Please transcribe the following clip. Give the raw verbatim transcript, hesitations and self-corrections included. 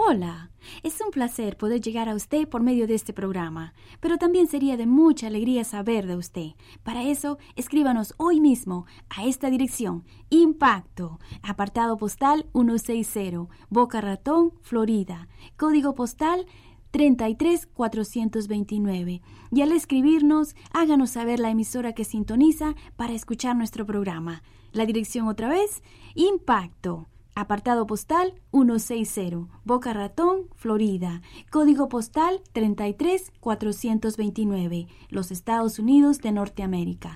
Hola, es un placer poder llegar a usted por medio de este programa, pero también sería de mucha alegría saber de usted. Para eso, escríbanos hoy mismo a esta dirección: Impacto, apartado postal ciento sesenta, Boca Ratón, Florida, código postal treinta y tres cuatrocientos veintinueve. Y al escribirnos, háganos saber la emisora que sintoniza para escuchar nuestro programa. La dirección otra vez: Impacto, apartado postal ciento sesenta, Boca Ratón, Florida, código postal treinta y tres cuatrocientos veintinueve, los Estados Unidos de Norteamérica.